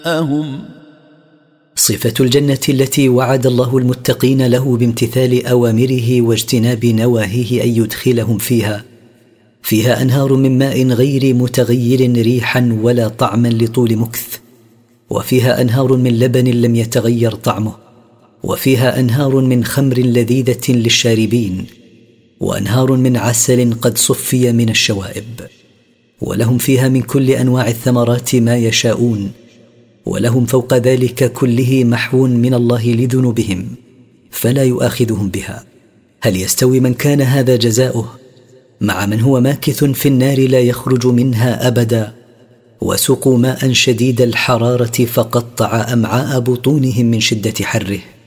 صفة الجنة التي وعد الله المتقين له بامتثال أوامره واجتناب نواهيه أن يدخلهم فيها أنهار من ماء غير متغير ريحا ولا طعما لطول مكث، وفيها أنهار من لبن لم يتغير طعمه، وفيها أنهار من خمر لذيذة للشاربين، وأنهار من عسل قد صفي من الشوائب، ولهم فيها من كل أنواع الثمرات ما يشاءون، ولهم فوق ذلك كله محو من الله لذنوبهم فلا يؤاخذهم بها. هل يستوي من كان هذا جزاؤه مع من هو ماكث في النار لا يخرج منها أبدا، وسقوا ماء شديد الحرارة فقطع أمعاء بطونهم من شدة حره؟